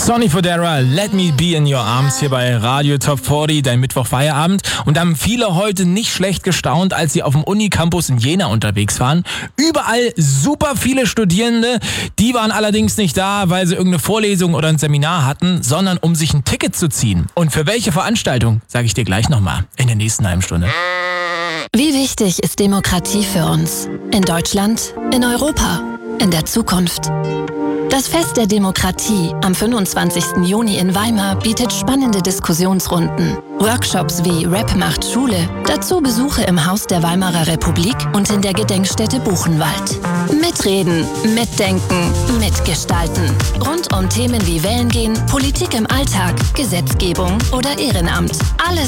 Sonny Fodera, Let Me Be in Your Arms hier bei Radio Top 40, dein Mittwochfeierabend. Und da haben viele heute nicht schlecht gestaunt, als sie auf dem Unicampus in Jena unterwegs waren. Überall super viele Studierende, die waren allerdings nicht da, weil sie irgendeine Vorlesung oder ein Seminar hatten, sondern um sich ein Ticket zu ziehen. Und für welche Veranstaltung, sage ich dir gleich nochmal in der nächsten halben Stunde. Wie wichtig ist Demokratie für uns? In Deutschland, in Europa, in der Zukunft? Das Fest der Demokratie am 25. Juni in Weimar bietet spannende Diskussionsrunden, Workshops wie Rap macht Schule, dazu Besuche im Haus der Weimarer Republik und in der Gedenkstätte Buchenwald. Mitreden, mitdenken, mitgestalten. Rund um Themen wie Wählen gehen, Politik im Alltag, Gesetzgebung oder Ehrenamt. Alles